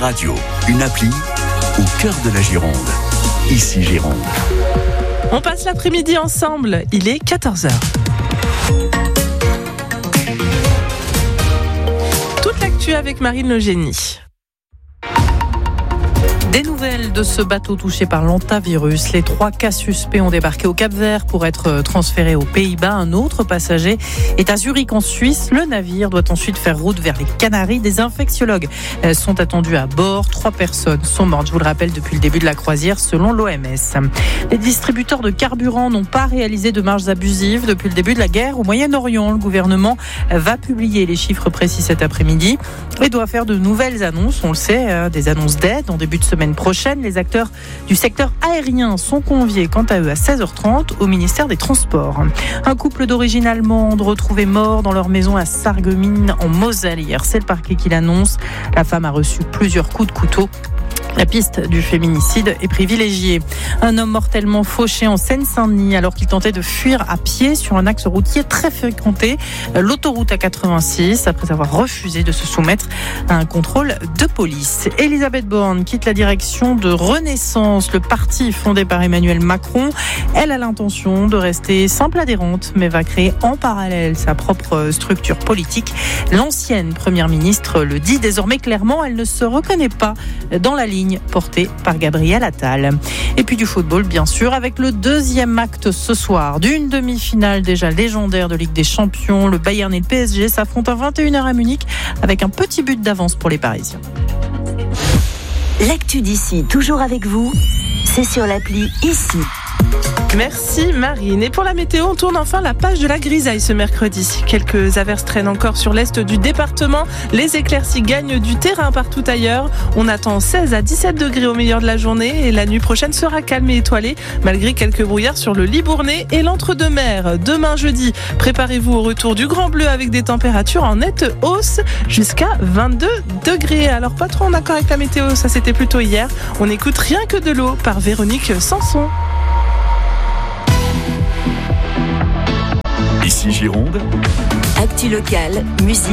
radio, une appli au cœur de la Gironde. Ici Gironde. On passe l'après-midi ensemble, il est 14h. Toute l'actu avec Marine Le Génie. Des nouvelles de ce bateau touché par l'hantavirus. Les 3 cas suspects ont débarqué au Cap-Vert pour être transférés aux Pays-Bas. Un autre passager est à Zurich en Suisse. Le navire doit ensuite faire route vers les Canaries. Des infectiologues sont attendus à bord. 3 personnes sont mortes, je vous le rappelle, depuis le début de la croisière, selon l'OMS. Les distributeurs de carburant n'ont pas réalisé de marges abusives depuis le début de la guerre au Moyen-Orient. Le gouvernement va publier les chiffres précis cet après-midi et doit faire de nouvelles annonces. On le sait, des annonces d'aide en début de semaine prochaine. Les acteurs du secteur aérien sont conviés quant à eux à 16h30 au ministère des Transports. Un couple d'origine allemande retrouvé mort dans leur maison à Sarreguemines en Moselle hier. C'est le parquet qui l'annonce. La femme a reçu plusieurs coups de couteau. La piste du féminicide est privilégiée. Un homme mortellement fauché en Seine-Saint-Denis alors qu'il tentait de fuir à pied sur un axe routier très fréquenté, l'autoroute A86, après avoir refusé de se soumettre à un contrôle de police. Elisabeth Borne quitte la direction de Renaissance, le parti fondé par Emmanuel Macron. Elle a l'intention de rester simple adhérente, mais va créer en parallèle sa propre structure politique. L'ancienne première ministre le dit désormais clairement, elle ne se reconnaît pas dans la ligne portée par Gabriel Attal. Et puis du football, bien sûr, avec le deuxième acte ce soir d'une demi-finale déjà légendaire de Ligue des Champions. Le Bayern et le PSG s'affrontent à 21h à Munich avec un petit but d'avance pour les Parisiens. L'actu d'ici, toujours avec vous, c'est sur l'appli Ici. Merci Marine. Et pour la météo, on tourne enfin la page de la grisaille ce mercredi. Quelques averses traînent encore sur l'est du département. Les éclaircies gagnent du terrain partout ailleurs. On attend 16 à 17 degrés au meilleur de la journée et la nuit prochaine sera calme et étoilée malgré quelques brouillards sur le Libournais et l'Entre-deux-Mers. Demain jeudi, préparez-vous au retour du Grand Bleu avec des températures en nette hausse jusqu'à 22 degrés. Alors pas trop en accord avec la météo, ça c'était plutôt hier. On écoute Rien que de l'eau par Véronique Sanson. Ici Gironde. Actu locale, musique.